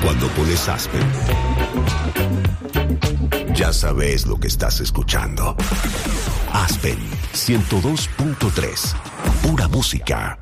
Cuando pones Aspen, ya sabes lo que estás escuchando. Aspen 102.3. Pura música.